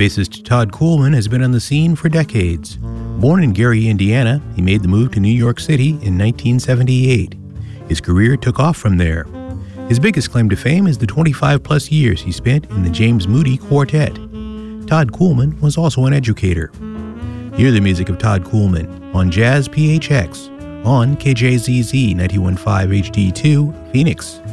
bassist Todd Coolman has been on the scene for decades. Born in Gary, Indiana, he made the move to New York City in 1978. His career took off from there. His biggest claim to fame is the 25-plus years he spent in the James Moody Quartet. Todd Coolman was also an educator. Hear the music of Todd Coolman on Jazz PHX on KJZZ 91.5 HD2, Phoenix.